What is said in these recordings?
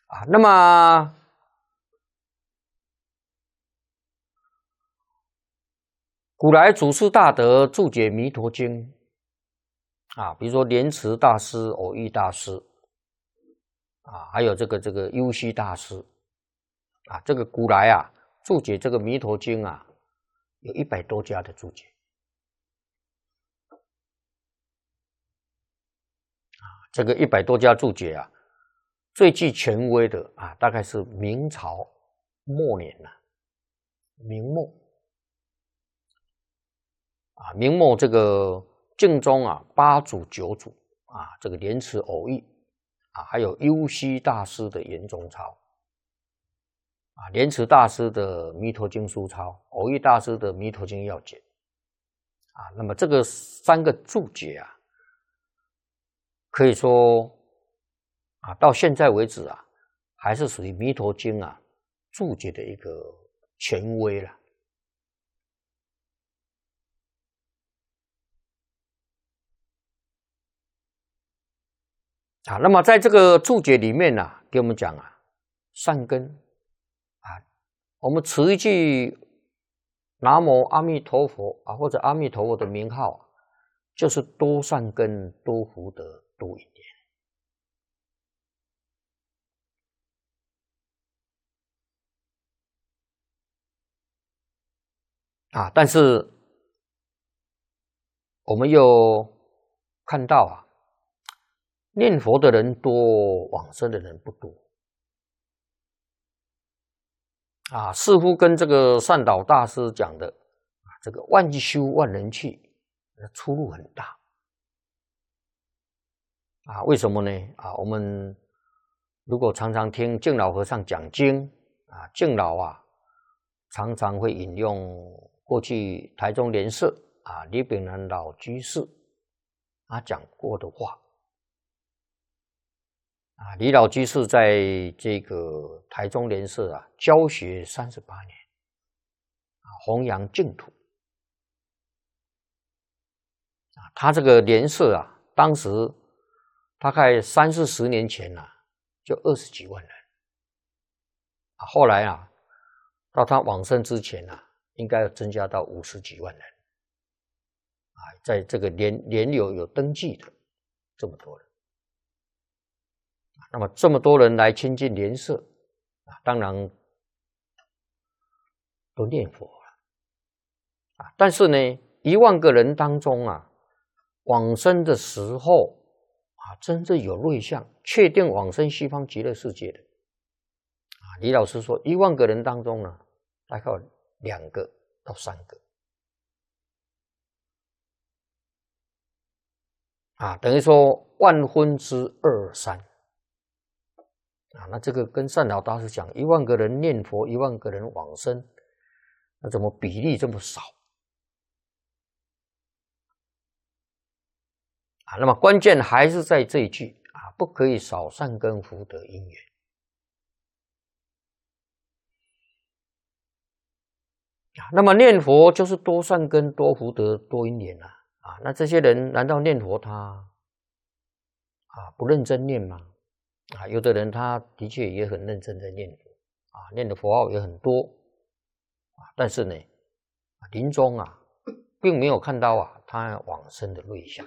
那么古来祖师大德注解《弥陀经》比如说莲池大师、偶益大师还有这个幽虚大师这个古来注解这个《弥陀经》有100多家的注解这个100多家注解最具权威的大概是明朝末年明末明末这个净宗8祖9祖这个莲池偶益还有幽虚大师的圆中钞莲池大师的《弥陀经疏钞》，偶益大师的《弥陀经要解》那么这个3个注解可以说到现在为止还是属于《弥陀经》注解的一个权威了。那么在这个注解里面给我们讲善根我们持一句南无阿弥陀佛或者阿弥陀佛的名号就是多善根、多福德、多因缘但是我们又看到念佛的人多，往生的人不多似乎跟这个善导大师讲的这个万修万人去出入很大为什么呢我们如果常常听净老和尚讲经净老常常会引用过去台中莲社李炳南老居士讲过的话李老居士在这个台中莲社教学38年弘扬净土他这个莲社当时大概30、40年前就20几万人后来到他往生之前应该要增加到50几万人在这个莲友有登记的这么多人那么这么多人来亲近莲社当然都念佛了但是呢1万个人当中往生的时候真正有瑞相确定往生西方极乐世界的李老师说1万个人当中大概有2个到3个等于说1/1000之2、3那这个跟善导大师讲1万个人念佛1万个人往生那怎么比例这么少那么关键还是在这一句不可以少善根福德因缘那么念佛就是多善根多福德多因缘那这些人难道念佛他不认真念吗有的人他的确也很认真的念佛念的佛号也很多但是呢临终并没有看到他往生的瑞相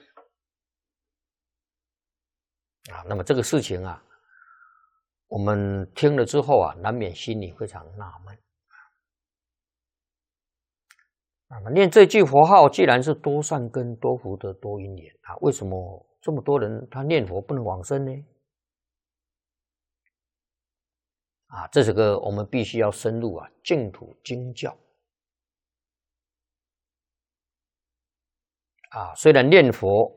那么这个事情我们听了之后难免心里非常纳闷那么念这句佛号既然是多善根多福德多因缘为什么这么多人他念佛不能往生呢这是个我们必须要深入净土经教虽然念佛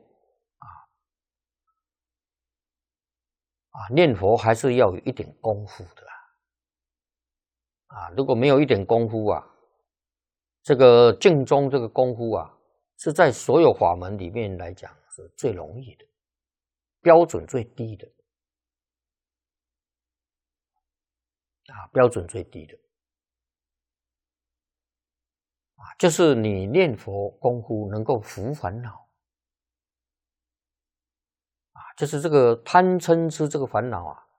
念佛还是要有一点功夫的如果没有一点功夫这个净宗这个功夫是在所有法门里面来讲是最容易的标准最低的标准最低的就是你念佛功夫能够伏烦恼就是这个贪嗔痴这个烦恼